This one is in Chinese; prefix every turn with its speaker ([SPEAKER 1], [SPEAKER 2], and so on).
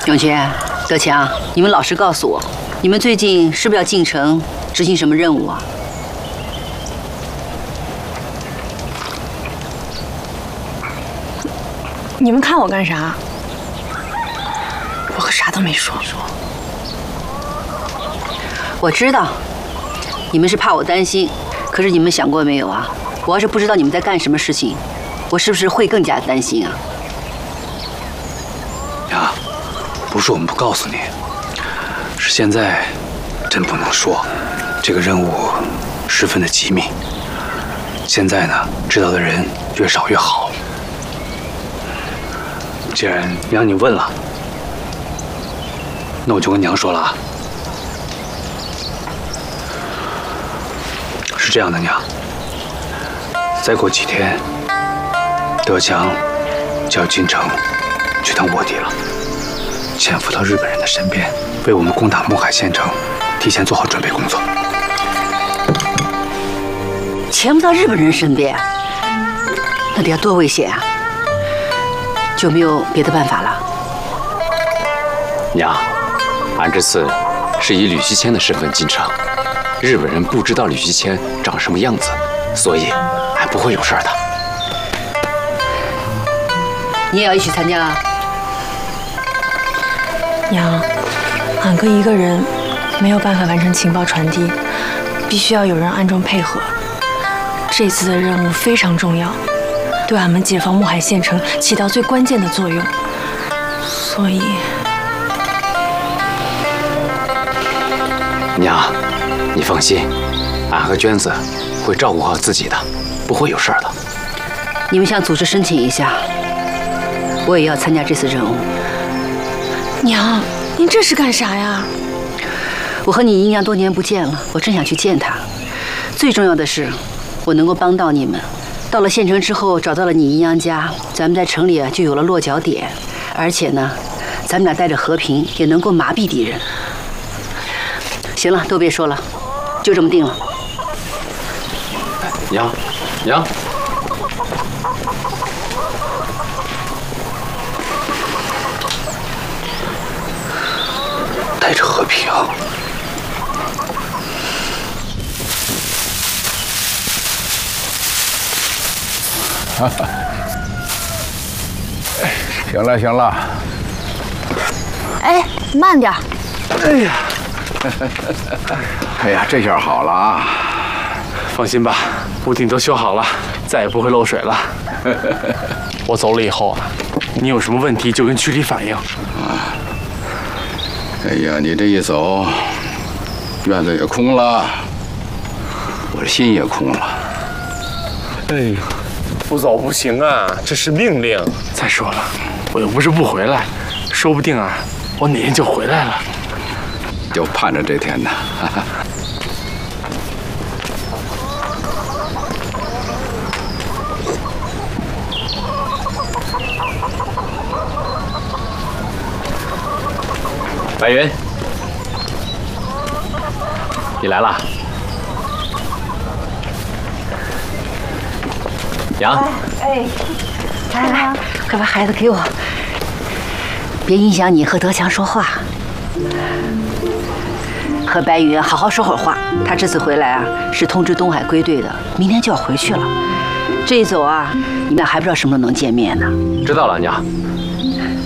[SPEAKER 1] 永泉、德强，你们老实告诉我，你们最近是不是要进城执行什么任务啊？
[SPEAKER 2] 你们看我干啥？我可啥都没说。
[SPEAKER 1] 我知道，你们是怕我担心，可是你们想过没有啊？我要是不知道你们在干什么事情，我是不是会更加担心啊？
[SPEAKER 3] 娘，不是我们不告诉你，是现在真不能说，这个任务十分的机密。现在呢，知道的人越少越好。既然娘你问了，那我就跟娘说了啊。是这样的，娘，再过几天，德强就要进城去当卧底了，潜伏到日本人的身边，为我们攻打木海县城提前做好准备工作。
[SPEAKER 1] 潜伏到日本人身边，那得要多危险啊！就没有别的办法了？
[SPEAKER 4] 娘，俺这次是以吕西谦的身份进城，日本人不知道吕西谦长什么样子，所以俺不会有事的。
[SPEAKER 1] 你也要一起参加啊？
[SPEAKER 2] 娘，俺哥一个人没有办法完成情报传递，必须要有人暗中配合。这次的任务非常重要，对俺们解放木海县城起到最关键的作用，所以，
[SPEAKER 4] 娘，你放心，俺和娟子会照顾好自己的，不会有事的。
[SPEAKER 1] 你们向组织申请一下，我也要参加这次任务。
[SPEAKER 2] 娘，您这是干啥呀？
[SPEAKER 1] 我和你姨娘多年不见了，我真想去见她。最重要的是，我能够帮到你们。到了县城之后，找到了你姨娘家，咱们在城里就有了落脚点，而且呢，咱们俩带着和平，也能够麻痹敌人。行了，都别说了，就这么定了。
[SPEAKER 4] 娘，娘。
[SPEAKER 3] 带着和平。
[SPEAKER 5] 行了行了，
[SPEAKER 6] 哎，慢点。
[SPEAKER 5] 哎呀，哎呀，这下好了啊！
[SPEAKER 7] 放心吧，屋顶都修好了，再也不会漏水了。我走了以后啊，你有什么问题就跟区里反映。
[SPEAKER 5] 啊，哎呀，你这一走，院子也空了，我的心也空了。
[SPEAKER 7] 哎呦，不走不行啊，这是命令。再说了，我又不是不回来，说不定啊，我哪天就回来了。
[SPEAKER 5] 就盼着这天呢。
[SPEAKER 4] 白云，你来了。娘，
[SPEAKER 1] 哎，来来，快把孩子给我，别影响你和德强说话。和白云好好说会儿话。他这次回来啊，是通知东海归队的，明天就要回去了。这一走啊，你们俩还不知道什么时候能见面呢。
[SPEAKER 4] 知道了，娘。